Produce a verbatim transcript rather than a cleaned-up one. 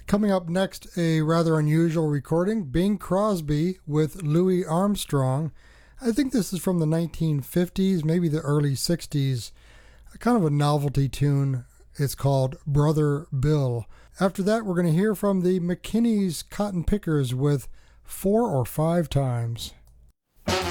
Coming up next, a rather unusual recording, Bing Crosby with Louis Armstrong. I think this is from the nineteen fifties, maybe the early sixties. A kind of a novelty tune. It's called Brother Bill. After that, we're going to hear from the McKinney's Cotton Pickers with Four or Five Times.